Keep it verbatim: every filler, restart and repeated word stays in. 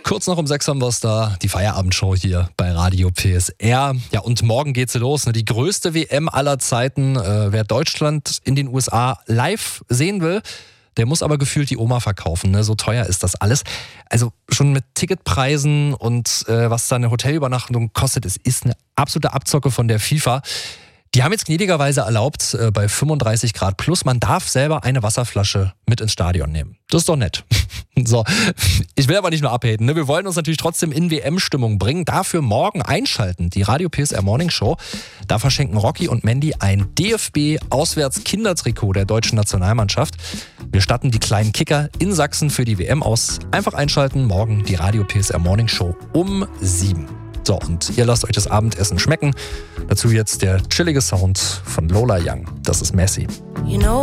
Kurz noch um sechs haben wir es da, die Feierabendshow hier bei Radio P S R. Ja, und morgen geht sie los, ne? Die größte W M aller Zeiten. Äh, wer Deutschland in den U S A live sehen will, der muss aber gefühlt die Oma verkaufen, ne? So teuer ist das alles. Also schon mit Ticketpreisen und äh, was da eine Hotelübernachtung kostet, es ist eine absolute Abzocke von der FIFA. Die haben jetzt gnädigerweise erlaubt, äh, bei fünfunddreißig Grad plus, man darf selber eine Wasserflasche mit ins Stadion nehmen. Das ist doch nett. So, ich will aber nicht nur abhaten, ne? Wir wollen uns natürlich trotzdem in W M-Stimmung bringen. Dafür morgen einschalten, die Radio P S R Morning Show. Da verschenken Rocky und Mandy ein D F B-Auswärts-Kindertrikot der deutschen Nationalmannschaft. Wir statten die kleinen Kicker in Sachsen für die W M aus. Einfach einschalten, morgen die Radio P S R Morning Show um sieben. So, und ihr lasst euch das Abendessen schmecken. Dazu jetzt der chillige Sound von Lola Young. Das ist Messi. You know